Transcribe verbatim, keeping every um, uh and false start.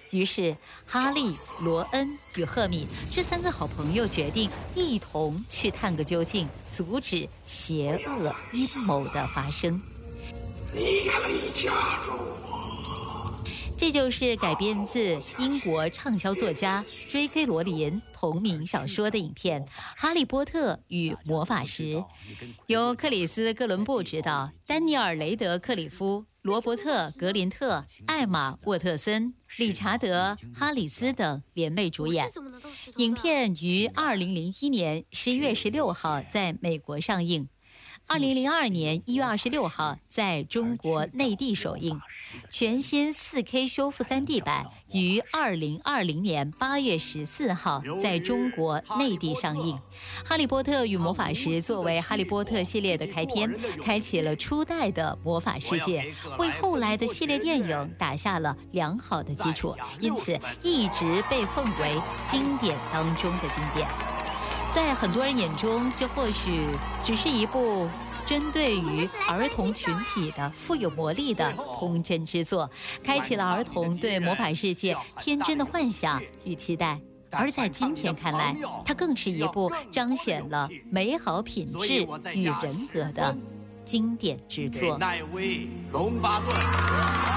于是，哈利、罗恩与赫敏这三个好朋友决定一同去探个究竟，阻止邪恶阴谋的发生。 你可以加入我。 这就是改编自英国畅销作家 J K 罗琳同名小说的影片《哈利波特与魔法石》，由克里斯·哥伦布执导，丹尼尔·雷德克里夫、罗伯特·格林特、艾玛·沃特森、理查德·哈里斯等联袂主演。影片于二零零一年十一月十六号在美国上映，二零零二年一月二十六号在中国内地首映，全新 四K 修复 三D 版于二零二零年八月十四号在中国内地上映。《哈利波特与魔法石》作为哈利波特系列的开篇，开启了初代的魔法世界，为后来的系列电影打下了良好的基础，因此一直被奉为经典当中的经典。在很多人眼中，这或许只是一部针对于儿童群体的富有魔力的童真之作，开启了儿童对魔法世界天真的幻想与期待。而在今天看来，它更是一部彰显了美好品质与人格的经典之作。 那位龙巴顿。